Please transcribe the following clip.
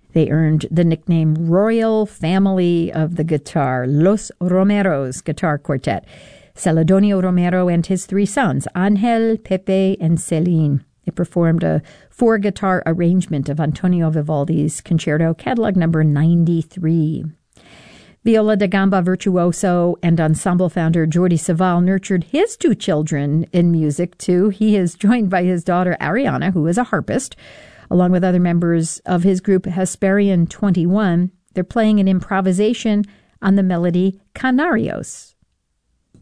They earned the nickname Royal Family of the Guitar, Los Romeros Guitar Quartet, Celedonio Romero and his three sons, Angel, Pepe, and Celine. They performed a four-guitar arrangement of Antonio Vivaldi's Concerto, catalog number 93. Viola da Gamba virtuoso and ensemble founder Jordi Savall nurtured his two children in music, too. He is joined by his daughter Ariana, who is a harpist, along with other members of his group Hesperian 21. They're playing an improvisation on the melody Canarios.